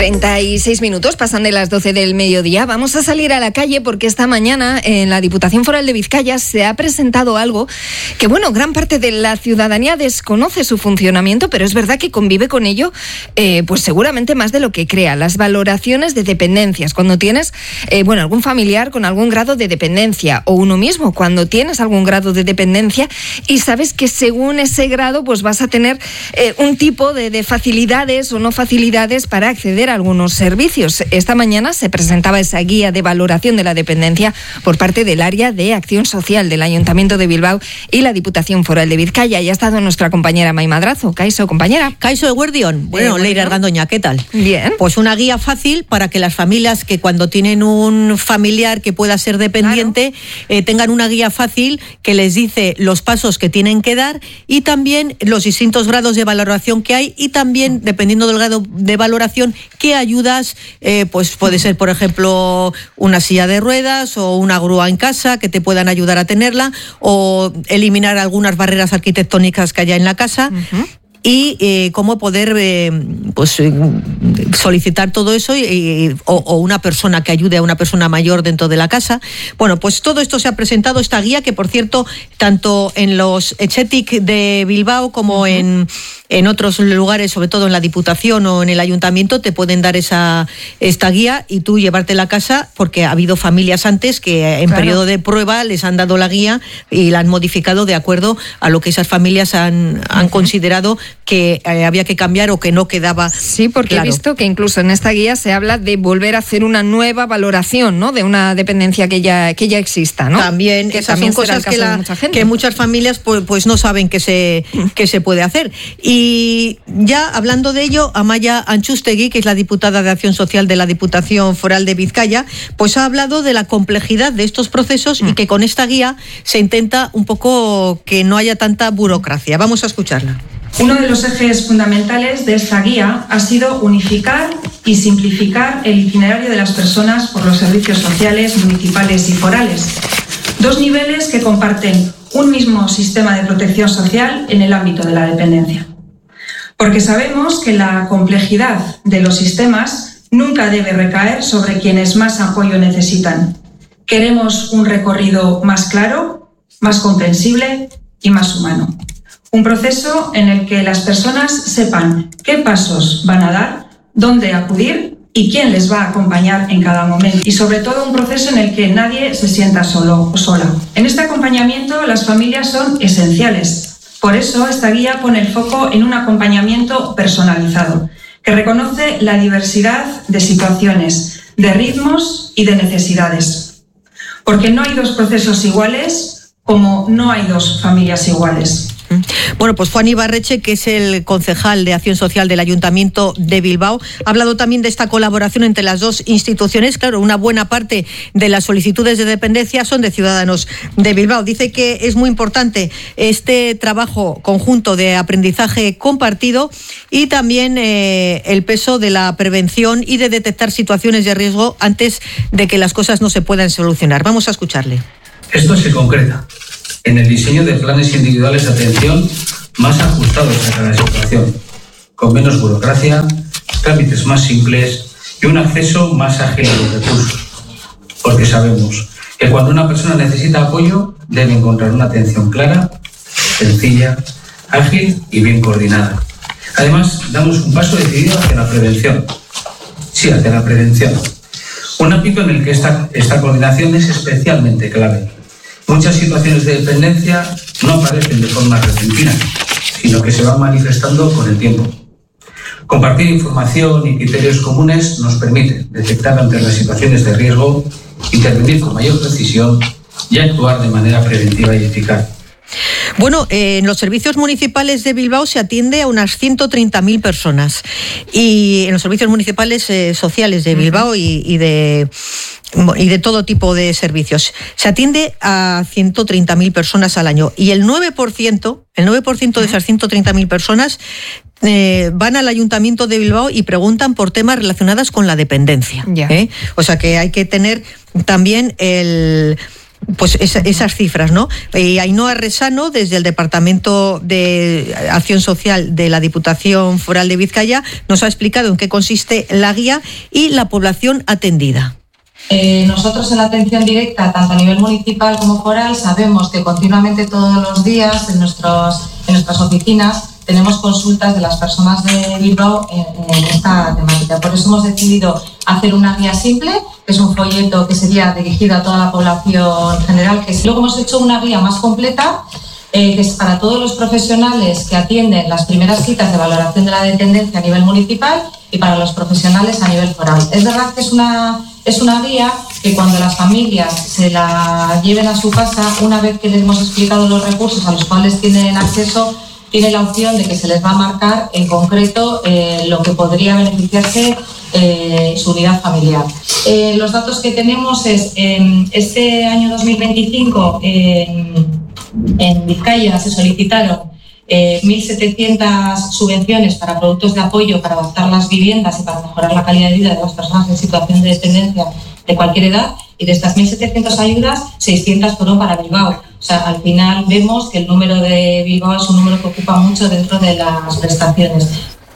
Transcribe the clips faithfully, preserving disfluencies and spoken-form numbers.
treinta y seis minutos pasan de las doce del mediodía. Vamos a salir a la calle porque esta mañana en la Diputación Foral de Vizcaya se ha presentado algo que, bueno, gran parte de la ciudadanía desconoce su funcionamiento, pero es verdad que convive con ello, eh, pues seguramente más de lo que crea. Las valoraciones de dependencias. Cuando tienes, eh, bueno, algún familiar con algún grado de dependencia, o uno mismo cuando tienes algún grado de dependencia y sabes que según ese grado pues vas a tener eh, un tipo de, de facilidades o no facilidades para acceder a algunos servicios. Esta mañana se presentaba esa guía de valoración de la dependencia por parte del área de acción social del Ayuntamiento de Bilbao y la Diputación Foral de Vizcaya. Y ha estado nuestra compañera Mai Madrazo. Kaixo, compañera. Kaixo Eguerdión. Bueno, eh, Leire Argandoña, ¿qué tal? Bien. Pues una guía fácil para que las familias que cuando tienen un familiar que pueda ser dependiente, claro, eh, tengan una guía fácil que les dice los pasos que tienen que dar y también los distintos grados de valoración que hay y también, dependiendo del grado de valoración, qué ayudas, eh, pues puede ser, por ejemplo, una silla de ruedas o una grúa en casa que te puedan ayudar a tenerla o eliminar algunas barreras arquitectónicas que haya en la casa. Uh-huh. Y eh, cómo poder eh, pues eh, solicitar todo eso y, y, o, o una persona que ayude a una persona mayor dentro de la casa. Bueno, pues todo esto se ha presentado, esta guía, que por cierto, tanto en los Etxetik de Bilbao como uh-huh. en, en otros lugares, sobre todo en la Diputación o en el Ayuntamiento, te pueden dar esa esta guía y tú llevártela a casa, porque ha habido familias antes que en claro. periodo de prueba les han dado la guía y la han modificado de acuerdo a lo que esas familias han, han uh-huh. considerado que eh, había que cambiar o que no quedaba. Sí, porque claro. he visto que incluso en esta guía se habla de volver a hacer una nueva valoración, ¿no?, de una dependencia que ya que ya exista, ¿no? También, que esas también son cosas que, la, mucha que muchas familias pues, pues no saben que se, que se puede hacer. Y ya hablando de ello, Amaia Antxustegui, que es la diputada de Acción Social de la Diputación Foral de Vizcaya, pues ha hablado de la complejidad de estos procesos mm. y que con esta guía se intenta un poco que no haya tanta burocracia. Vamos a escucharla. Uno de los ejes fundamentales de esta guía ha sido unificar y simplificar el itinerario de las personas por los servicios sociales municipales y forales, dos niveles que comparten un mismo sistema de protección social en el ámbito de la dependencia. Porque sabemos que la complejidad de los sistemas nunca debe recaer sobre quienes más apoyo necesitan. Queremos un recorrido más claro, más comprensible y más humano. Un proceso en el que las personas sepan qué pasos van a dar, dónde acudir y quién les va a acompañar en cada momento. Y sobre todo un proceso en el que nadie se sienta solo o sola. En este acompañamiento las familias son esenciales. Por eso esta guía pone el foco en un acompañamiento personalizado, que reconoce la diversidad de situaciones, de ritmos y de necesidades. Porque no hay dos procesos iguales, como no hay dos familias iguales. Bueno, pues Juan Ibarreche, que es el concejal de Acción Social del Ayuntamiento de Bilbao, ha hablado también de esta colaboración entre las dos instituciones. Claro, una buena parte de las solicitudes de dependencia son de ciudadanos de Bilbao. Dice que es muy importante este trabajo conjunto de aprendizaje compartido y también eh, el peso de la prevención y de detectar situaciones de riesgo antes de que las cosas no se puedan solucionar. Vamos a escucharle. Esto se concreta en el diseño de planes individuales de atención más ajustados a cada situación, con menos burocracia, trámites más simples y un acceso más ágil a los recursos. Porque sabemos que cuando una persona necesita apoyo, debe encontrar una atención clara, sencilla, ágil y bien coordinada. Además, damos un paso decidido hacia la prevención. Sí, hacia la prevención. Un ámbito en el que esta, esta coordinación es especialmente clave. Muchas situaciones de dependencia no aparecen de forma repentina, sino que se van manifestando con el tiempo. Compartir información y criterios comunes nos permite detectar ante las situaciones de riesgo, intervenir con mayor precisión y actuar de manera preventiva y eficaz. Bueno, eh, en los servicios municipales de Bilbao se atiende a unas ciento treinta mil personas y en los servicios municipales eh, sociales de Bilbao y, y de y de todo tipo de servicios. Se atiende a ciento treinta mil personas al año y el nueve por ciento, el nueve por ciento de esas ciento treinta mil personas eh, van al Ayuntamiento de Bilbao y preguntan por temas relacionados con la dependencia. Yeah. ¿eh? O sea que hay que tener también el pues esa, esas cifras, ¿no? Eh, Ainhoa Resano, desde el Departamento de Acción Social de la Diputación Foral de Vizcaya, nos ha explicado en qué consiste la guía y la población atendida. Eh, nosotros en la atención directa, tanto a nivel municipal como foral, sabemos que continuamente todos los días en, nuestros, en nuestras oficinas tenemos consultas de las personas de Bilbao en, en esta temática. Por eso hemos decidido hacer una guía simple, que es un folleto que sería dirigido a toda la población general. Que luego hemos hecho una guía más completa, eh, que es para todos los profesionales que atienden las primeras citas de valoración de la dependencia a nivel municipal y para los profesionales a nivel foral. Es verdad que es una, es una guía que cuando las familias se la lleven a su casa, una vez que les hemos explicado los recursos a los cuales tienen acceso, tiene la opción de que se les va a marcar en concreto eh, lo que podría beneficiarse eh, su unidad familiar. Eh, los datos que tenemos es, en este año dos mil veinticinco, en, en Vizcaya se solicitaron eh, mil setecientas subvenciones para productos de apoyo para adaptar las viviendas y para mejorar la calidad de vida de las personas en situación de dependencia de cualquier edad, y de estas mil setecientas ayudas, seiscientas fueron para Bilbao. O sea, al final vemos que el número de Bilbao es un número que ocupa mucho dentro de las prestaciones.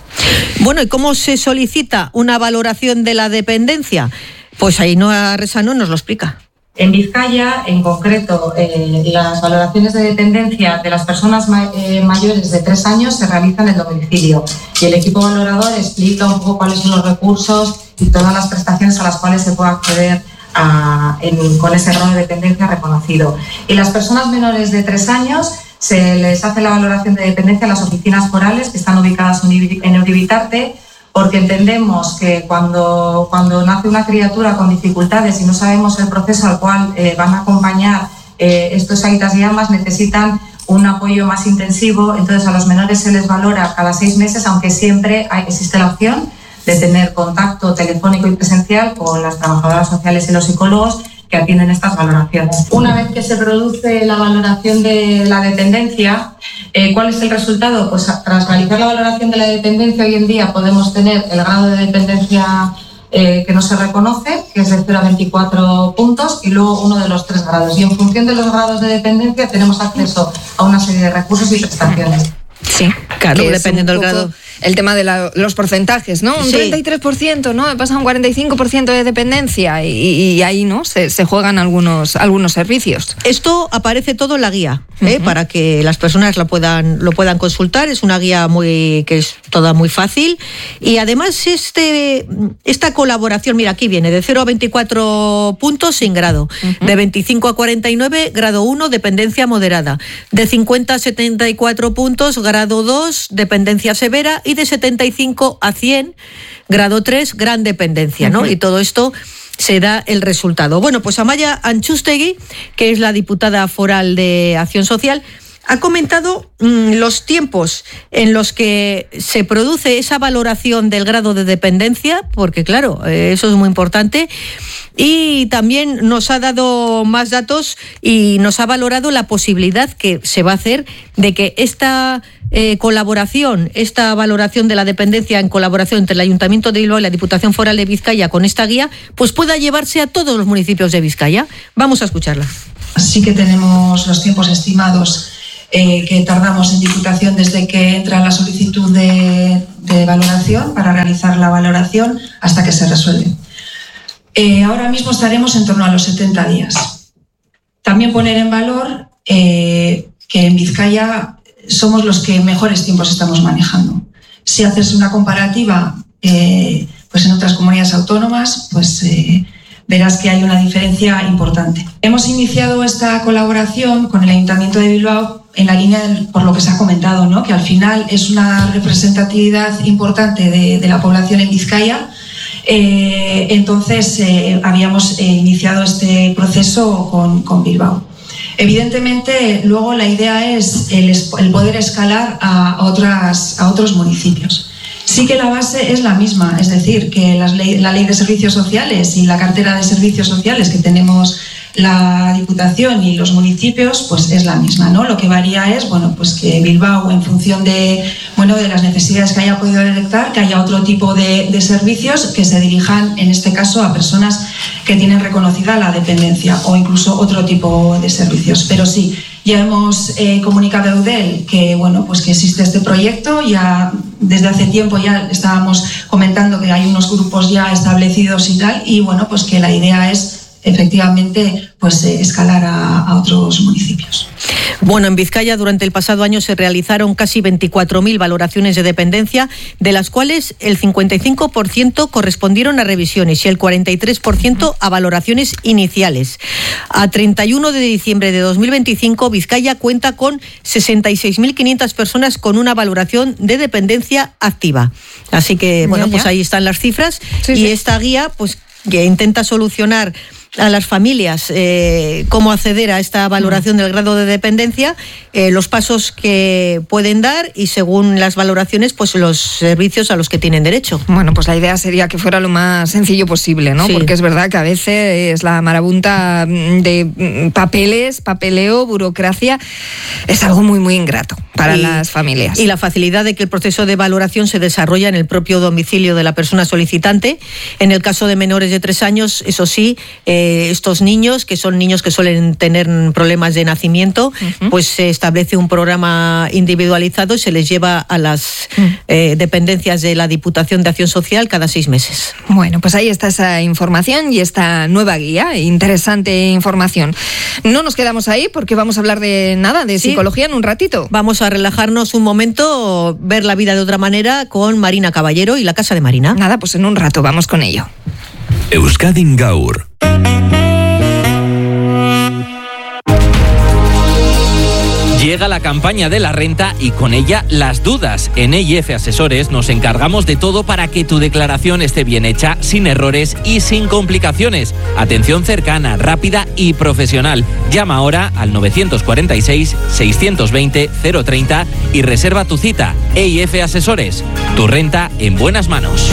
Bueno, ¿y cómo se solicita una valoración de la dependencia? Pues Ainhoa Resano nos lo explica. En Vizcaya, en concreto, eh, las valoraciones de dependencia de las personas ma- eh, mayores de tres años se realizan en el domicilio, y el equipo valorador explica un poco cuáles son los recursos y todas las prestaciones a las cuales se puede acceder a, en, con ese grado de dependencia reconocido. Y las personas menores de tres años se les hace la valoración de dependencia en las oficinas forales que están ubicadas en Euribitarte, porque entendemos que cuando, cuando nace una criatura con dificultades y no sabemos el proceso al cual eh, van a acompañar eh, estos aitas y amas, necesitan un apoyo más intensivo. Entonces a los menores se les valora cada seis meses, aunque siempre hay, existe la opción de tener contacto telefónico y presencial con las trabajadoras sociales y los psicólogos que atienden estas valoraciones. Una vez que se produce la valoración de la dependencia, eh, ¿cuál es el resultado? Pues tras realizar la valoración de la dependencia, hoy en día podemos tener el grado de dependencia eh, que no se reconoce, que es de cero a veinticuatro puntos, y luego uno de los tres grados. Y en función de los grados de dependencia tenemos acceso a una serie de recursos y prestaciones. Sí, claro, dependiendo del grado. El tema de la, los porcentajes, ¿no? Un sí. treinta y tres por ciento, ¿no? Pasa un cuarenta y cinco por ciento de dependencia y, y ahí, ¿no? Se, se juegan algunos, algunos servicios. Esto aparece todo en la guía, ¿eh? Uh-huh. Para que las personas lo puedan, lo puedan consultar. Es una guía muy que es toda muy fácil. Y además este, esta colaboración, mira, aquí viene, de cero a veinticuatro puntos sin grado, uh-huh. de veinticinco a cuarenta y nueve, grado uno, dependencia moderada, de cincuenta a setenta y cuatro puntos, grado dos, dependencia severa, y de setenta y cinco a cien, grado tres, gran dependencia, ¿no? Uh-huh. Y todo esto se da el resultado. Bueno, pues Amaia Antxustegui, que es la diputada foral de Acción Social, ha comentado mmm, los tiempos en los que se produce esa valoración del grado de dependencia, porque claro, eh, eso es muy importante, y también nos ha dado más datos y nos ha valorado la posibilidad que se va a hacer de que esta eh, colaboración, esta valoración de la dependencia en colaboración entre el Ayuntamiento de Bilbao y la Diputación Foral de Vizcaya con esta guía, pues pueda llevarse a todos los municipios de Vizcaya. Vamos a escucharla. Así que tenemos los tiempos estimados eh, que tardamos en Diputación desde que entra la solicitud de, de valoración para realizar la valoración hasta que se resuelve. Eh, ahora mismo estaremos en torno a los setenta días. También poner en valor eh, que en Vizcaya somos los que mejores tiempos estamos manejando. Si haces una comparativa eh, pues en otras comunidades autónomas, pues eh, verás que hay una diferencia importante. Hemos iniciado esta colaboración con el Ayuntamiento de Bilbao en la línea del, por lo que se ha comentado, ¿no? Que al final es una representatividad importante de, de la población en Vizcaya. Eh, entonces eh, habíamos eh, iniciado este proceso con, con Bilbao. Evidentemente, luego la idea es el, el poder escalar a, otras, a otros municipios. Sí que la base es la misma, es decir, que las ley, la ley de servicios sociales y la cartera de servicios sociales que tenemos la Diputación y los municipios pues es la misma, ¿no? Lo que varía es, bueno, pues que Bilbao, en función de, bueno, de las necesidades que haya podido detectar, que haya otro tipo de, de servicios que se dirijan, en este caso, a personas que tienen reconocida la dependencia o incluso otro tipo de servicios. Pero sí, ya hemos eh, comunicado a Eudel que, bueno, pues que existe este proyecto. Ya desde hace tiempo ya estábamos comentando que hay unos grupos ya establecidos y tal, y bueno, pues que la idea es efectivamente pues eh, escalar a, a otros municipios. Bueno, en Vizcaya durante el pasado año se realizaron casi veinticuatro mil valoraciones de dependencia, de las cuales el cincuenta y cinco por ciento correspondieron a revisiones y el cuarenta y tres por ciento a valoraciones iniciales. A treinta y uno de diciembre de dos mil veinticinco, Vizcaya cuenta con sesenta y seis mil quinientas personas con una valoración de dependencia activa. Así que, bueno, ya, ya. pues ahí están las cifras. Sí, y sí. esta guía, pues, que intenta solucionar a las familias eh, cómo acceder a esta valoración del grado de dependencia, eh, los pasos que pueden dar y según las valoraciones, pues los servicios a los que tienen derecho. Bueno, pues la idea sería que fuera lo más sencillo posible, ¿no? Sí. Porque es verdad que a veces es la marabunta de papeles, papeleo, burocracia, es algo muy, muy ingrato para y, las familias. Y la facilidad de que el proceso de valoración se desarrolla en el propio domicilio de la persona solicitante. En el caso de menores de tres años, eso sí, eh, estos niños, que son niños que suelen tener problemas de nacimiento, uh-huh. pues se establece un programa individualizado y se les lleva a las uh-huh. eh, dependencias de la Diputación de Acción Social cada seis meses. Bueno, pues ahí está esa información y esta nueva guía, interesante información. No nos quedamos ahí porque vamos a hablar de nada, de sí. psicología en un ratito. Vamos a relajarnos un momento, ver la vida de otra manera con Marina Caballero y la Casa de Marina. Nada, pues en un rato vamos con ello. Euskadin Gaur. Llega la campaña de la renta y con ella las dudas. En E I F Asesores nos encargamos de todo para que tu declaración esté bien hecha, sin errores y sin complicaciones. Atención cercana, rápida y profesional. Llama ahora al novecientos cuarenta y seis, seiscientos veinte, cero treinta y reserva tu cita. E I F Asesores. Tu renta en buenas manos.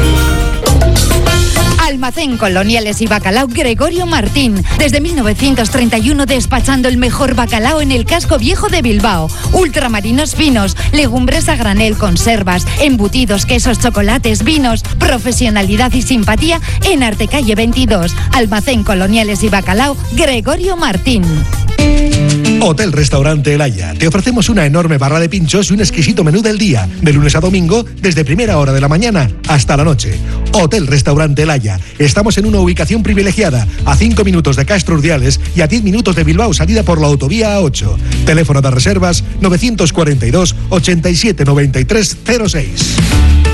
Almacén Coloniales y Bacalao Gregorio Martín. Desde mil novecientos treinta y uno despachando el mejor bacalao en el casco viejo de Bilbao. Ultramarinos finos, legumbres a granel, conservas, embutidos, quesos, chocolates, vinos. Profesionalidad y simpatía en Artecalle veintidós. Almacén Coloniales y Bacalao Gregorio Martín. Hotel Restaurante El Haya. Te ofrecemos una enorme barra de pinchos y un exquisito menú del día, de lunes a domingo, desde primera hora de la mañana hasta la noche. Hotel Restaurante El Haya. Estamos en una ubicación privilegiada, a cinco minutos de Castro Urdiales y a diez minutos de Bilbao, salida por la autovía A ocho. Teléfono de reservas novecientos cuarenta y dos, ochenta y siete, noventa y tres, cero seis.